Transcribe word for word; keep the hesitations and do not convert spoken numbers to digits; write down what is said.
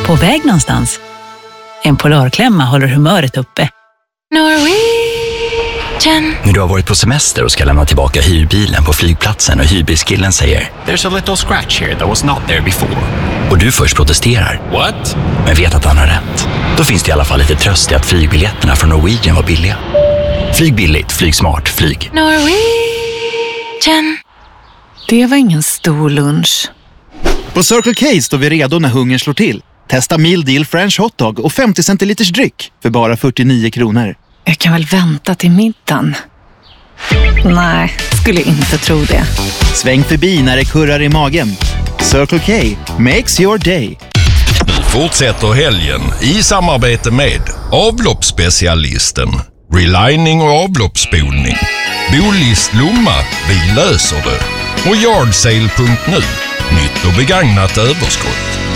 På väg någonstans? En Polarklämma håller humöret uppe. Norwegian. När du har varit på semester och ska lämna tillbaka hyrbilen på flygplatsen och hyrbilskillen säger There's a little scratch here that was not there before. och du först protesterar. What? Men vet att han har rätt. Då finns det i alla fall lite tröst i att flygbiljetterna från Norwegian var billiga. Flyg billigt, flyg smart, flyg. Norwegian. Det var ingen stor lunch. På Circle K står vi redo när hungern slår till. Testa meal deal French hotdog och femtio centiliters dryck för bara fyrtionio kronor. Jag kan väl vänta till middagen. Nej, skulle inte tro det. Sväng förbi när det kurrar i magen. Circle K makes your day. Nu fortsätter helgen i samarbete med avloppsspecialisten, relining och avloppsspolning, Bolist Lomma, vi löser det, och Yardsale punkt nu, nytt och begagnat överskott.